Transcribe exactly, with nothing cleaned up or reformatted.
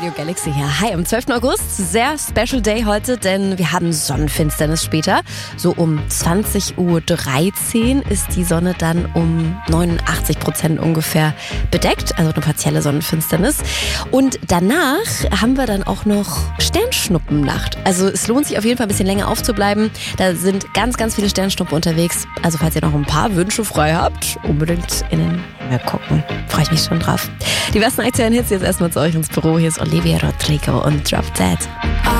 Radio Galaxy hier. Hi, am zwölften August, sehr Special Day heute, denn wir haben Sonnenfinsternis später. So um zwanzig Uhr dreizehn ist die Sonne dann um neunundachtzig Prozent ungefähr bedeckt, also eine partielle Sonnenfinsternis. Und danach haben wir dann auch noch Sternschnuppennacht. Also es lohnt sich auf jeden Fall ein bisschen länger aufzubleiben. Da sind ganz, ganz viele Sternschnuppen unterwegs. Also falls ihr noch ein paar Wünsche frei habt, unbedingt in den Himmel gucken. Freue ich mich schon drauf. Die besten aktuellen Hits jetzt erstmal zu euch ins Büro. Hier ist Olivia Rodrigo und Drop Dead.